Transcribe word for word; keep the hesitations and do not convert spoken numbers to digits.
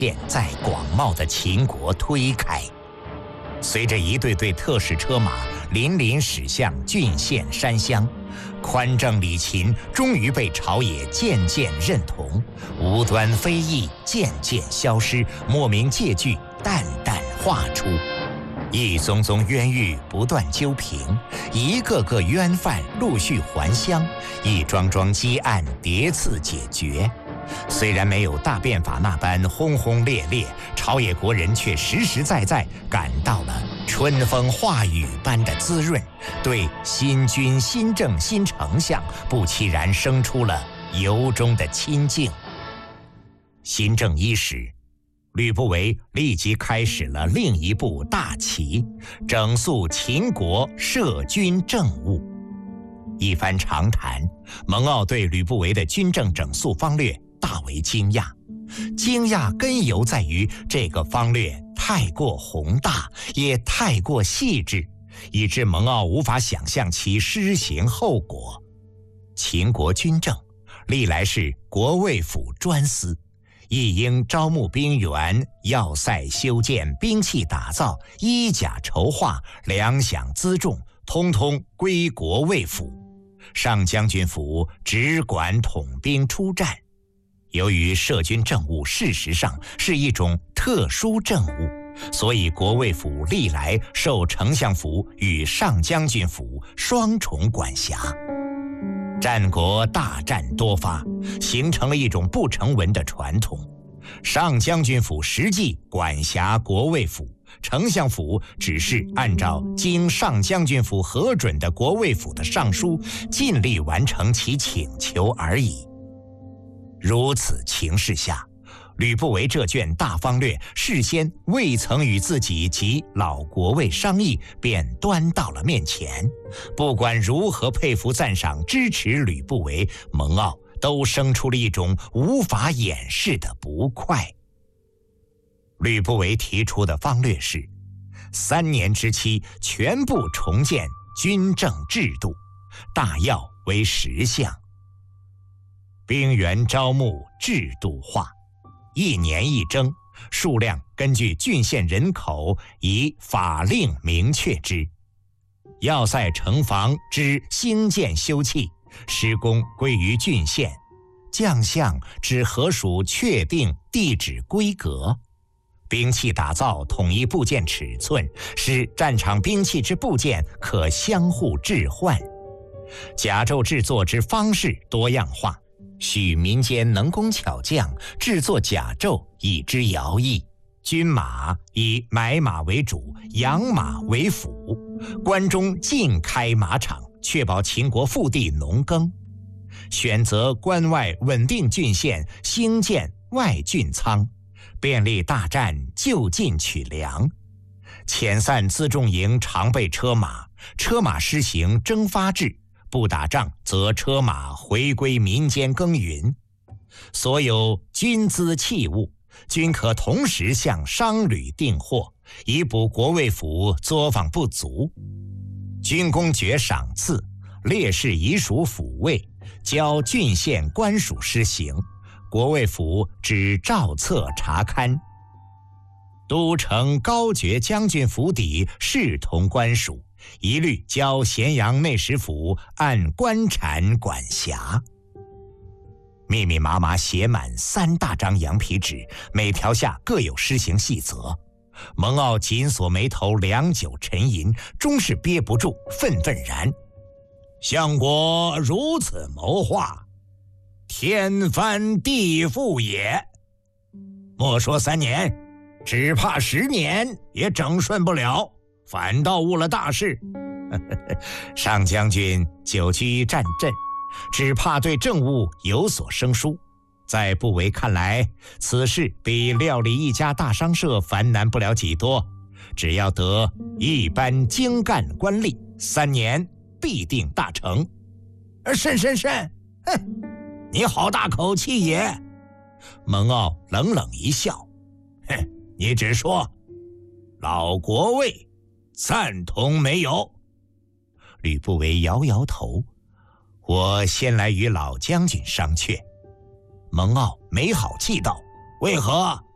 便在广袤的秦国推开。随着一队队特使车马林林驶向郡县山乡，宽政理秦终于被朝野渐渐认同，无端非议渐渐消失，莫名戒惧淡淡化出。一宗宗冤狱不断究平，一个个冤犯陆续还乡，一桩桩积案叠次解决。虽然没有大变法那般轰轰烈烈，朝野国人却实实在在感到了春风化雨般的滋润，对新君新政新丞相不期然生出了由衷的亲近。新政伊始，吕不韦立即开始了另一步大棋，整肃秦国摄军政务。一番长谈，蒙骜对吕不韦的军政整肃方略大为惊讶，惊讶根由在于这个方略太过宏大，也太过细致，以致蒙骜无法想象其施行后果。秦国军政历来是国卫府专司，亦应招募兵员、要塞修建、兵器打造、衣甲筹划、粮饷辎重，通通归国卫府。上将军府只管统兵出战。由于摄军政务事实上是一种特殊政务，所以国卫府历来受丞相府与上将军府双重管辖。战国大战多发，形成了一种不成文的传统。上将军府实际管辖国卫府，丞相府只是按照经上将军府核准的国卫府的上书，尽力完成其请求而已。如此情势下，吕不韦这卷大方略事先未曾与自己及老国尉商议，便端到了面前。不管如何佩服赞赏支持吕不韦，蒙骜都生出了一种无法掩饰的不快。吕不韦提出的方略是三年之期全部重建军政制度，大要为十项：兵员招募制度化，一年一征，数量根据郡县人口，以法令明确之；要塞城防之兴建修葺，施工归于郡县；将相之何属确定地址规格；兵器打造统一部件尺寸，使战场兵器之部件可相互置换；甲胄制作之方式多样化，许民间能工巧匠制作甲胄，以之徭役；军马以买马为主，养马为辅；关中尽开马场，确保秦国腹地农耕；选择关外稳定郡县，兴建外郡仓，便利大战就近取粮；遣散辎重营常备车马，车马施行征发制，不打仗则车马回归民间耕耘；所有军资器物均可同时向商旅订货，以补国卫府作坊不足；军功爵赏赐，烈士遗属抚慰，交郡县官署施行，国卫府只照册查勘；都城高爵将军府邸视同官署，一律交咸阳内史府按官产管辖。密密麻麻写满三大张羊皮纸，每条下各有施行细则。蒙骜紧锁眉头，良久沉吟，终是憋不住，愤愤然：相国如此谋划，天翻地覆也。莫说三年，只怕十年也整顺不了，反倒误了大事。上将军久居战阵，只怕对政务有所生疏。在不韦看来，此事比料理一家大商社繁难不了几多，只要得一般精干官吏，三年必定大成。甚甚甚，哼，你好大口气也！蒙骜冷冷一笑，哼，你只说老国尉赞同没有？吕不韦摇摇头，我先来与老将军商榷。蒙骜没好气道：为何？